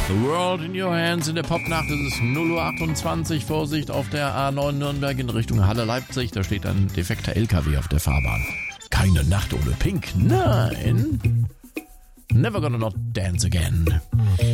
The World in Your Hands in der Popnacht. Es ist 0:28 Uhr. Vorsicht auf der A9 Nürnberg in Richtung Halle Leipzig. Da steht ein defekter LKW auf der Fahrbahn. Keine Nacht ohne Pink. Nein. Never Gonna Not Dance Again.